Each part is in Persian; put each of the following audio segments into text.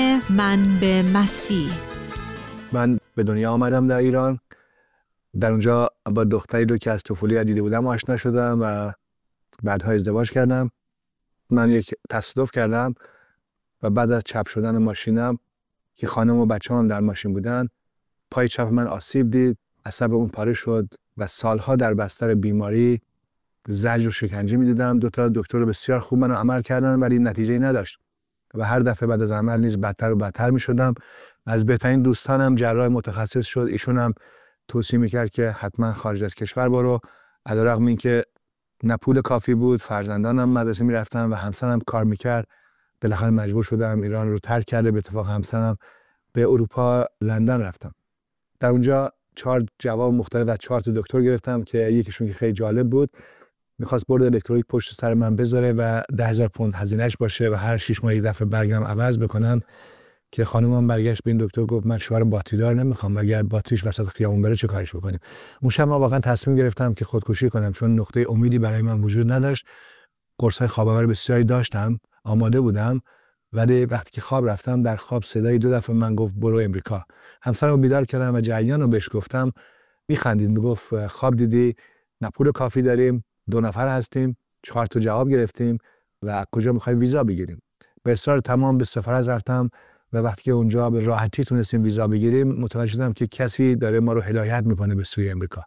من به مسیح. من به دنیا آمدم در ایران. در اونجا با دختری رو که از طفولی دیده بودم آشنا شدم و بعدها ازدواج کردم. من یک تصادف کردم و بعد از چپ شدن ماشینم که خانم و بچه‌ام در ماشین بودن، پای چپ من آسیب دید، عصب اون پاره شد و سالها در بستر بیماری زجر و شکنجه می‌دیدم. 2 تا دکتر بسیار خوب منو عمل کردن ولی نتیجه‌ای نداشت و هر دفعه بعد از عمل نیز بدتر و بدتر می‌شدم. از بهترین دوستانم جراح متخصص شد، ایشون هم توصیه می‌کرد که حتما خارج از کشور برو. علیرغم اینکه نه پول کافی بود، فرزندانم مدرسه می‌رفتن و همسرم کار می‌کرد، بالاخره مجبور شدم ایران رو ترک کرده. به اتفاق همسرم به اروپا، لندن رفتم. در اونجا 4 جواب مختلف از 4 تا دکتر گرفتم که یکیشون که خیلی جالب بود می‌خواست برد الکترونیک پشت سر من بذاره و 10,000 پوند هزینه‌اش باشه و هر 6 ماه یک دفعه برگم عوض بکنن. که خانومم برگشت به این دکتر گفت من شوهر باتریدار نمیخوام، اگر باتریش وسط خیابون بره چه کارش بکنیم. اون شب من واقعا تصمیم گرفتم که خودکشی کنم چون نقطه امیدی برای من وجود نداشت. قرص‌های خواب‌آور بسیاری داشتم، آماده بودم، ولی وقتی که خواب رفتم در خواب صدای 2 دفعه من گفت برو امریکا. همسرمو بیدار کردم و جریان رو بهش گفتم. میخندید، میگفت خواب دیدی؟ نه پول کافی داریم، 2 نفر هستیم، 4 تا جواب گرفتیم و کجا میخوای ویزا بگیریم؟ به اصرار تمام به سفارت رفتم و وقتی که اونجا به راحتی تونستیم ویزا بگیریم متوجه شدم که کسی داره ما رو هدایت میکنه به سوی امریکا.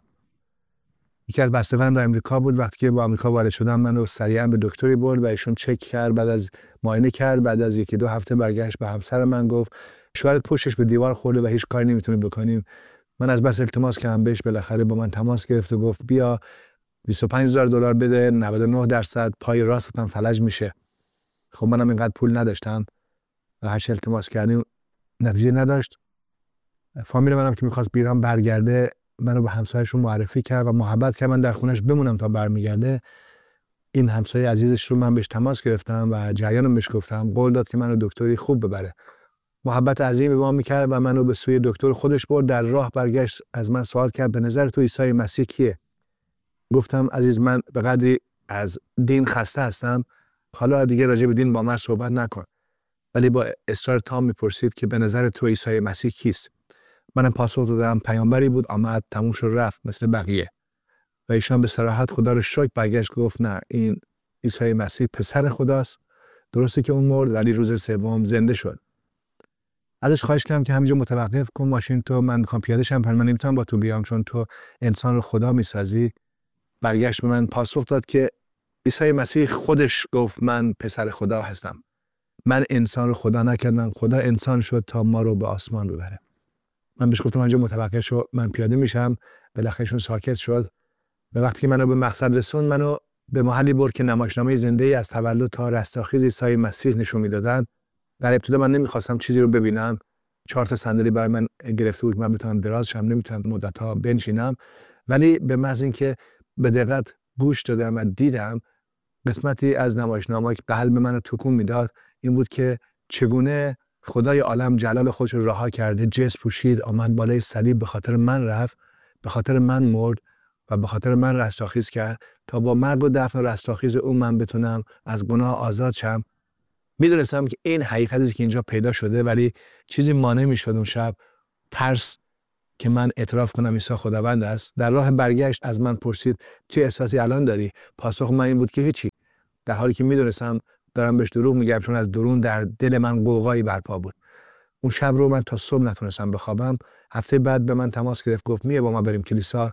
یکی از بسته‌بندان در امریکا بود. وقتی که با امریکا وارد شدم منو سریعا به دکتری برد و ایشون چک کرد، بعد از معاینه کرد، بعد از 1-2 هفته برگشت به همسر من گفت شوهرت پشتش به دیوار خورده و هیچ کاری نمیتونیم بکنیم. من از بس التماس کردم بهش، بالاخره با من تماس گرفت و گفت بیا $25,000 بده، 99% پای راستم فلج میشه. خب منم اینقدر پول نداشتم و هر چه التماس کردیم نتیجه نداشت. فامیل منم که می‌خواست بیرون برگرده منو به همسایه‌شون معرفی کرد و محبت کرد من در خونش بمونم تا برمیگرده. این همسایه عزیزش رو من بهش تماس گرفتم و جریانم بهش گفتم، قول داد که منو دکتری خوب ببره. محبت عظیمی به ما می‌کرد و منو به سوی دکتر خودش برد. در راه برگشت از من سوال کرد به نظر تو عیسی مسیح کیه؟ گفتم عزیز من به قدری از دین خسته هستم، حالا دیگه راجع به دین با من صحبت نکن. ولی با اصرار تام میپرسید که به نظر تو عیسی مسیح کیست؟ منم پاسخ دادم پیامبری بود، آمد، تموم شد رفت مثل بقیه. و ایشان به صراحت خدا رو شکر برگشت گفت نه، این عیسی مسیح پسر خداست. درسته که اون مرد ولی روز سوم زنده شد. ازش خواهش کردم که همینجا متوقف کن ماشین تو، من میخوام پیاده شم، من نمیتونم با تو بیام چون تو انسان رو خدا میسازی. برگشت به من پاسخ داد که عیسی مسیح خودش گفت من پسر خدا هستم. من انسان رو خدا نکردم، خدا انسان شد تا ما رو به آسمان ببره. من بهش گفتم اینجا متوقف شو، من پیاده میشم. بالاخره ساکت شد و وقتی که منو به مقصد رسوند منو به محلی برد که نمایشنامه زنده‌ای از تولد تا رستاخیز عیسی مسیح نشون میدادن. در ابتدا من نمیخواستم چیزی رو ببینم. 4 تا صندلی برای من گرفته بود، من بتونم دراز شم، نمیتونم مدت‌ها بنشینم. ولی به محض اینکه به دقت گوش دادم و دیدم، قسمتی از نمایشنامه که قلب منو تکون میداد این بود که چگونه خدای عالم جلال خودش رو رها کرده، جسم پوشید، آمد بالای صلیب، به خاطر من رفت، به خاطر من مرد و به خاطر من رستاخیز کرد تا با مرگ و دفن و رستاخیز اون من بتونم از گناه آزاد شم. میدونستم که این حقیقتی که اینجا پیدا شده ولی چیزی مانع میشد اون شب، ترس که من اعتراف کنم عیسی خداوند است. در راه برگشت از من پرسید چه احساسی الان داری؟ پاسخ من این بود که هیچی، در حالی که میدونستم دارم بهش دروغ میگم چون از درون در دل من قوقایی برپا بود. اون شب رو من تا صبح نتونستم بخوابم. هفته بعد به من تماس گرفت گفت میه با ما بریم کلیسا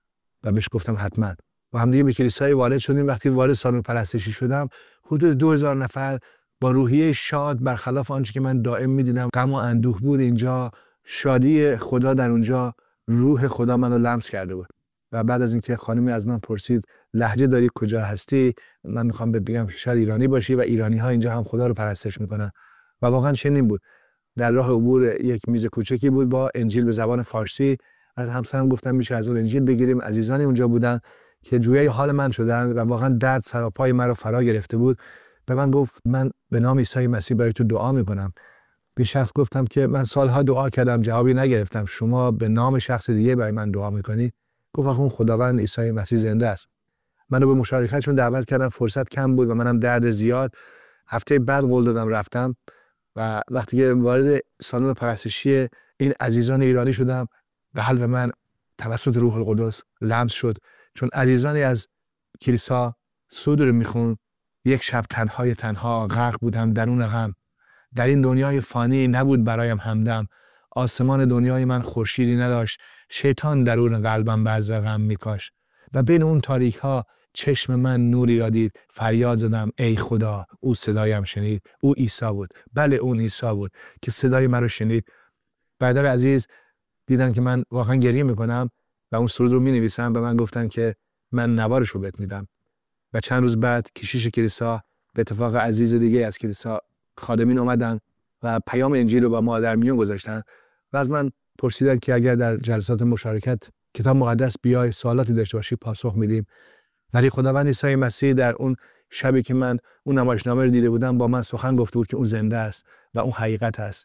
و بهش گفتم حتما. با هم دیگه به کلیسای وارد شدیم. وقتی وارد سالن پرستشی شدم حدود 2000 نفر با روحیه شاد، برخلاف آنچه که من دائم میدیدم غم و اندوه بود، اینجا شادی خدا در اونجا، روح خدا منو لمس کرده بود. و بعد از اینکه خانمی از من پرسید لهجه داری، کجا هستی، من میخوام بگم شاید ایرانی باشی و ایرانی ها اینجا هم خدا رو پرستش میکنن و واقعا چنین بود. در راه عبور یک میز کوچکی بود با انجیل به زبان فارسی. از همسرم گفتم میشه از اون انجیل بگیریم. عزیزانی اونجا بودن که جویای حال من شدن و واقعا درد سراپای من رو فرا گرفته بود. به من گفت من به نام عیسی مسیح برای تو دعا میکنم. به شخص گفتم که من سالها دعا کردم جوابی نگرفتم، شما به نام شخص دیگه برای من دعا میکنی؟ گفت اون خداوند عیسی مسیح زنده است. منو به مشارکتشون دعوت کردن، فرصت کم بود و منم درد زیاد. هفته بعد قول دادم رفتم و وقتی که وارد سالن پرستشی این عزیزان ایرانی شدم، قلب من توسط روح القدس لمس شد، چون عزیزانی از کلیسا سود رو میخون. یک شب تنها غرق بودم درون غم. در این دنیای فانی نبود برایم همدم. آسمان دنیای من خورشیدی نداشت. شیطان درون قلبم بعض غم میکاش و بین اون تاریک ها چشم من نوری را دید. فریاد زدم ای خدا. او صدایم شنید. او عیسی بود. بله اون عیسی بود که صدای من رو شنید. برادر عزیز دیدن که من واقعا گریه میکنم و اون سرود رو مینویسم. به من گفتن که من نوارش رو بهت میدم. و چند روز بعد کشیش کلیسا، به اتفاق عزیز دیگه از کلیسا، خادمین اومدن و پیام انجیل رو با ما در میون گذاشتن و از من پرسیدن که اگر در جلسات مشارکت کتاب مقدس بیای سوالاتی داشته باشی پاسخ میدیم. ولی خداوند عیسی مسیح در اون شبی که من اون نمایشنامه رو دیده بودم با من سخن گفته بود که اون زنده است و اون حقیقت است.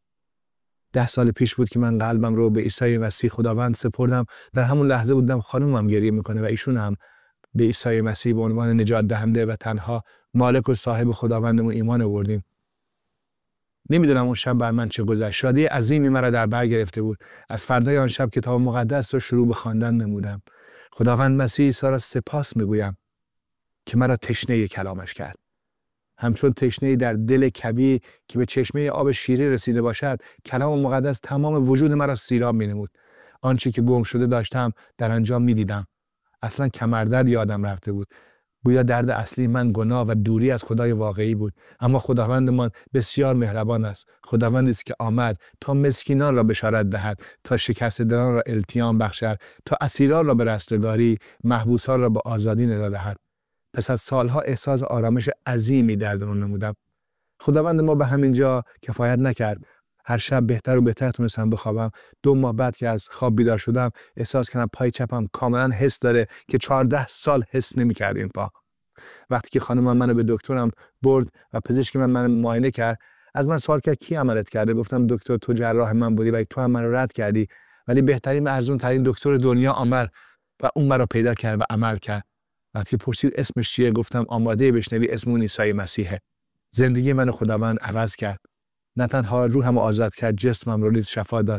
10 سال پیش بود که من قلبم رو به عیسی مسیح خداوند سپردم. در همون لحظه بودم خانومم گریه میکنه و ایشون هم به عیسی مسیح به عنوان نجات دهنده و تنها مالک و صاحب خداوندمون ایمان آوردیم. نمیدونم اون شب بر من چه گذشت. شادی عظیمی مرا در بر گرفته بود. از فردای آن شب کتاب مقدس رو شروع به خواندن نمودم. خداوند مسیح عیسی را سپاس میگویم که مرا تشنه کلامش کرد. همچون تشنه در دل کوی که به چشمه آب شیری رسیده باشد، کلام مقدس تمام وجود مرا سیراب مینمود. آنچه که گم شده داشتم در انجام میدیدم. اصلا کمردرد یادم رفته بود. گویا درد اصلی من گناه و دوری از خدای واقعی بود. اما خداوندمان بسیار مهربان است. خداوندی است که آمد تا مسکینان را بشارت دهد، تا شکسته دلان را التیام بخشد، تا اسیران را به رستگاری، محبوسان را به آزادی ندا دهد. پس از سالها احساس آرامش عظیمی در درون نمودم. خداوند ما به همین جا کفایت نکرد. هر شب بهتر و بهتر تونستم بخوابم. 2 ماه بعد که از خواب بیدار شدم احساس کردم پای چپم کاملا حس داره که 14 سال حس نمی‌کرد این پا. وقتی که خانمم منو به دکترم برد و پزشک من معاینه کرد، از من سوال کرد کی عملت کرده؟ گفتم دکتر تو جراح من بودی و تو هم منو رد کردی، ولی بهترین و ارزون ترین دکتر دنیا آمد و اون مرا پیدا کرد و عمل کرد. وقتی پرسید اسمش چیه، گفتم آماده بشنوی، اسم اون عیسی مسیحه. زندگی منو خداوند عوض کرد. نه تنها روحم آزاد کرد، جسمم رو نیز شفا داد.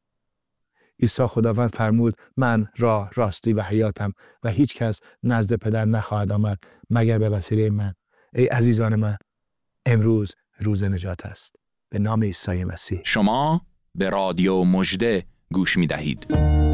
عیسی خداوند فرمود من راه، راستی و حیاتم و هیچ کس نزد پدر نخواهد آمد مگر به وسیله من. ای عزیزان من، امروز روز نجات است. به نام عیسی مسیح. شما به رادیو مژده گوش می دهید.